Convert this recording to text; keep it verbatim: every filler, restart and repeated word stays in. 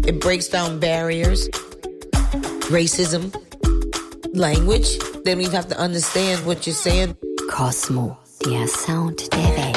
It breaks down barriers, racism, language. Then we have to understand what you're saying. Cosmo, der Sound der Welt.